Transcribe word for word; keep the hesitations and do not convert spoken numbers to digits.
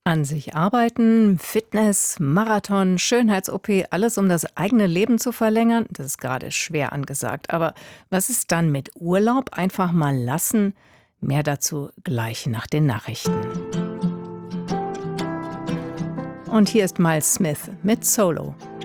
An sich arbeiten, Fitness, Marathon, Schönheits-O P, alles um das eigene Leben zu verlängern, das ist gerade schwer angesagt. Aber was ist dann mit Urlaub? Einfach mal lassen? Mehr dazu gleich nach den Nachrichten. Und hier ist Miles Smith mit Solo.